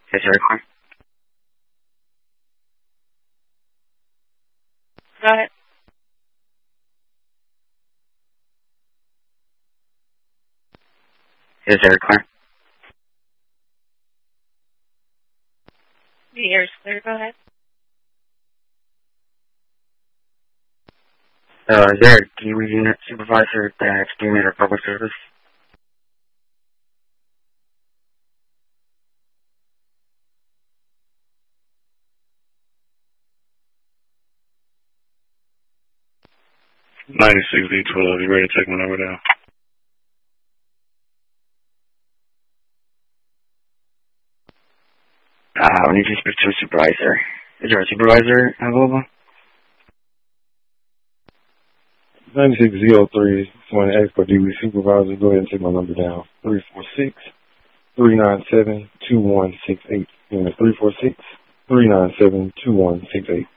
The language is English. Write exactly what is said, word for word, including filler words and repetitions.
Is there a car? Go ahead. Is there a car? The ear's clear. Go ahead. Uh, is there a D U unit supervisor that's doing our public service? ninety-six D twelve, you ready to take my number down? Uh, we need to speak to a supervisor. Is there a supervisor available? ninety-six Z oh three, someone asked for D U supervisor. Go ahead and take my number down. three four six, three nine seven, two one six eight. Again, three four six, three nine seven, two one six eight.